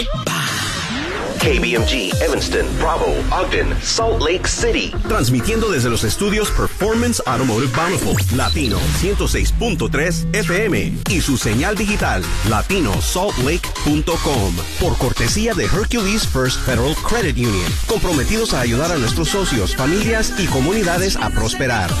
KBMG, Evanston, Bravo, Ogden, Salt Lake City. Transmitiendo desde los estudios Performance Automotive Bountiful, Latino 106.3 FM y su señal digital, latinosaltlake.com. Por cortesía de Hercules First Federal Credit Union. Comprometidos a ayudar a nuestros socios, familias y comunidades a prosperar.